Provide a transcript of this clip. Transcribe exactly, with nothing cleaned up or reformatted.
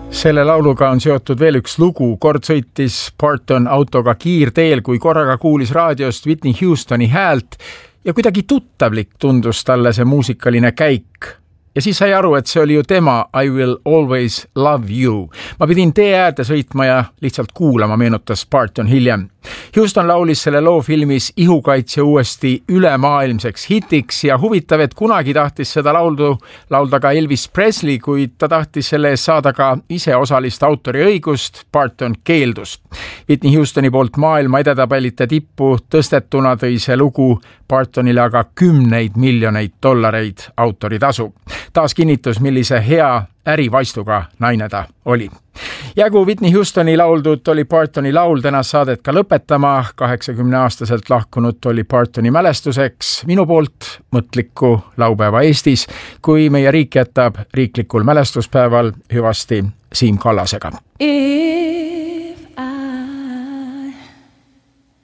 Selle lauluga on seotud veel üks lugu. Kord sõitis Parton autoga kiirteel, kui korraga kuulis raadiost Whitney Houstoni häält ja kuidagi tuttavlik tundus talle see muusikaline käik. Ja siis sai aru, et see oli ju tema I Will Always Love You. Ma pidin tee äärde sõitma ja lihtsalt kuulama, meenutas Parton hiljem. Houston laulis selle loo filmis Ihukaitsja uuesti ülemaailmseks hitiks ja huvitav, et kunagi tahtis seda lauldu laulda ka Elvis Presley, kuid ta tahtis selle ees saada ka ise osalist autoriõigust, Parton keeldus. Whitney Houstoni poolt maailma edetabelite tippu tõstetuna tõi see lugu Partonile aga kümneid miljoneid dollareid autoritasu. Taas kinnitus, millise hea ärivaistuga naine ta oli. Jagu Whitney Houstoni lauldud oli Partoni laul tänast saadet ka lõpetama. kaheksakümne aastaselt lahkunud oli Partoni mälestuseks minu poolt mõtlikku laupäeva Eestis, kui meie riik jätab riiklikul mälestuspäeval hüvasti Siim Kallasega.